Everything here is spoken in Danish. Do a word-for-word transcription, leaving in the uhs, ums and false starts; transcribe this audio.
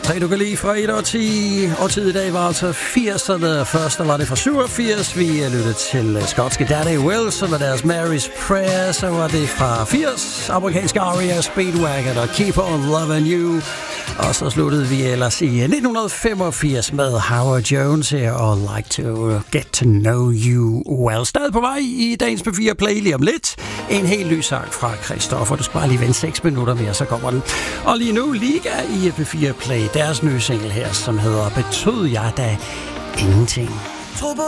Tre du kan lide fra et og ti. Årtid i dag var altså firserne. Først var det fra syvogfirs. Vi lyttede til skotske Danny Wilson og deres Mary's Prayer. Så var det fra firs. Amerikanske R E M Speedwagon og Keep On Loving You. Og så sluttede vi ellers i nitten femogfirs med Howard Jones her og Like to Get to Know You Well. Stadig på vej i dagens P fire Play lige om lidt. En helt ny sang fra Christoffer. Du skal bare lige vente seks minutter mere, så kommer den. Og lige nu Liga i P fire Play. Deres nye single her, som hedder Betød jeg da ingenting.